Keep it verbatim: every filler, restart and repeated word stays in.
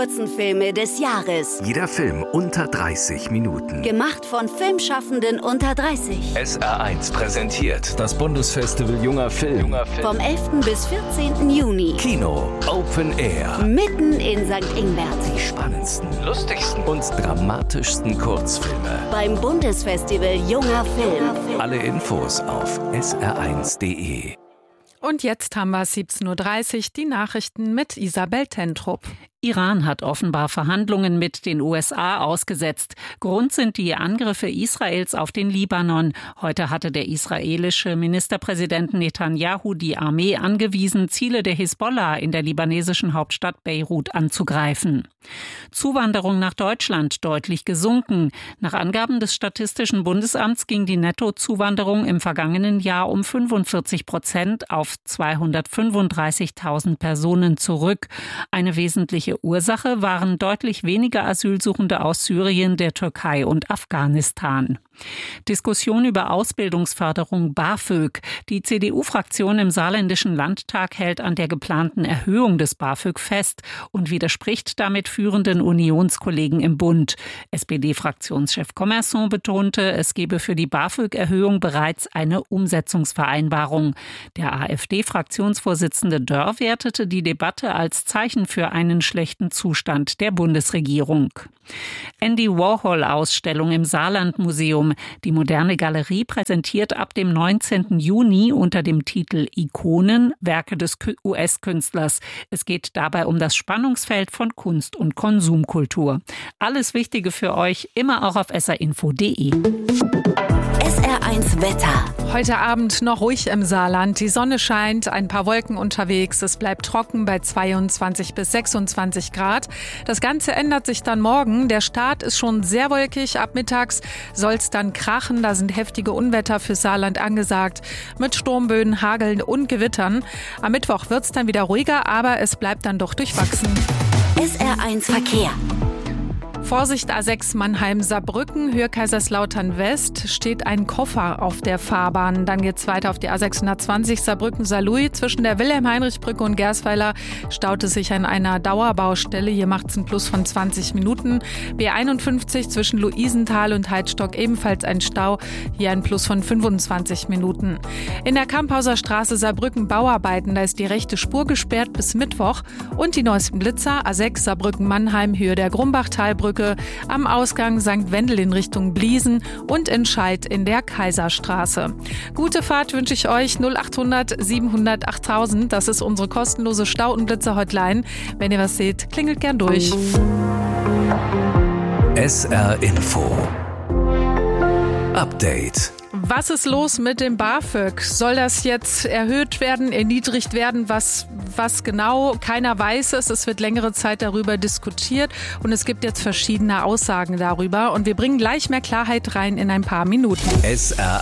Kurzen Filme des Jahres. Jeder Film unter dreißig Minuten. Gemacht von Filmschaffenden unter dreißig. S R eins präsentiert das Bundesfestival Junger Film. Junger Film. Vom elften bis vierzehnten Juni. Kino Open Air. Mitten in Sankt Ingbert. Die spannendsten, lustigsten und dramatischsten Kurzfilme. Beim Bundesfestival Junger Film. Alle Infos auf S R eins punkt de. Und jetzt haben wir siebzehn Uhr dreißig, die Nachrichten mit Isabel Tentrup. Iran hat offenbar Verhandlungen mit den U S A ausgesetzt. Grund sind die Angriffe Israels auf den Libanon. Heute hatte der israelische Ministerpräsident Netanyahu die Armee angewiesen, Ziele der Hisbollah in der libanesischen Hauptstadt Beirut anzugreifen. Zuwanderung nach Deutschland deutlich gesunken. Nach Angaben des Statistischen Bundesamts ging die Nettozuwanderung im vergangenen Jahr um fünfundvierzig Prozent auf zweihundertfünfunddreißigtausend Personen zurück. Eine wesentliche Ursache waren deutlich weniger Asylsuchende aus Syrien, der Türkei und Afghanistan. Diskussion über Ausbildungsförderung BAföG. Die C D U-Fraktion im Saarländischen Landtag hält an der geplanten Erhöhung des BAföG fest und widerspricht damit führenden Unionskollegen im Bund. S P D-Fraktionschef Commerson betonte, es gebe für die BAföG-Erhöhung bereits eine Umsetzungsvereinbarung. Der AfD-Fraktionsvorsitzende Dörr wertete die Debatte als Zeichen für einen schlechten Zustand der Bundesregierung. Andy Warhol-Ausstellung im Saarlandmuseum. Die moderne Galerie präsentiert ab dem neunzehnten Juni unter dem Titel Ikonen Werke des U S-Künstlers. Es geht dabei um das Spannungsfeld von Kunst und Konsumkultur. Alles Wichtige für euch immer auch auf s r info punkt de. S R eins Wetter. Heute Abend noch ruhig im Saarland. Die Sonne scheint, ein paar Wolken unterwegs. Es bleibt trocken bei zweiundzwanzig bis sechsundzwanzig Grad. Das Ganze ändert sich dann morgen. Der Start ist schon sehr wolkig. Ab mittags soll es dann krachen. Da sind heftige Unwetter für Saarland angesagt. Mit Sturmböen, Hageln und Gewittern. Am Mittwoch wird es dann wieder ruhiger, aber es bleibt dann doch durchwachsen. S R eins Verkehr. Vorsicht A sechs Mannheim-Saarbrücken, Höhe Kaiserslautern West, steht ein Koffer auf der Fahrbahn. Dann geht's weiter auf die A sechshundertzwanzig Saarbrücken-Saarlouis. Zwischen der Wilhelm-Heinrich-Brücke und Gersweiler staut es sich an einer Dauerbaustelle. Hier macht's einen Plus von zwanzig Minuten. B einundfünfzig zwischen Luisenthal und Heidstock ebenfalls ein Stau. Hier ein Plus von fünfundzwanzig Minuten. In der Kamphauser Straße Saarbrücken Bauarbeiten, da ist die rechte Spur gesperrt bis Mittwoch. Und die neuesten Blitzer A sechs Saarbrücken-Mannheim, Höhe der Grumbachtalbrücke. Am Ausgang Sankt Wendel in Richtung Bliesen und in Scheid in der Kaiserstraße. Gute Fahrt wünsche ich euch. null achthundert siebenhundert achttausend, das ist unsere kostenlose Stau- und Blitzer-Hotline. Wenn ihr was seht, klingelt gern durch. S R Info Update. Was ist los mit dem BAföG? Soll das jetzt erhöht werden, erniedrigt werden? Was, was genau? Keiner weiß es. Es wird längere Zeit darüber diskutiert und es gibt jetzt verschiedene Aussagen darüber. Und wir bringen gleich mehr Klarheit rein in ein paar Minuten. S R